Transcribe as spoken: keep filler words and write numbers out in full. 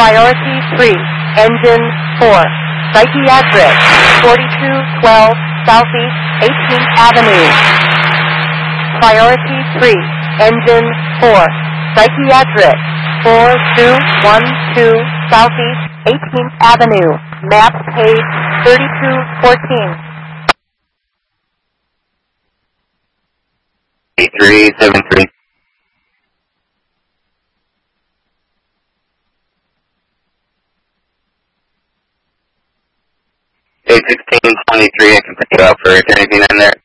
Priority three, Engine four, Psychiatric, forty-two twelve Southeast eighteenth Avenue. Priority three, Engine four, Psychiatric, four two one two Southeast eighteenth Avenue. Map page thirty-two fourteen. eight three seven three. eight sixteen twenty-three, I can pick it up for anything in there.